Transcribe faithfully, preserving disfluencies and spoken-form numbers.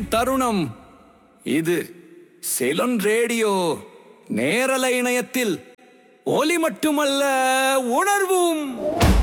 தருணம் இது. சிலோன் ரேடியோ நேரலை இணையத்தில் ஒலி மட்டுமல்ல, உணர்வும்.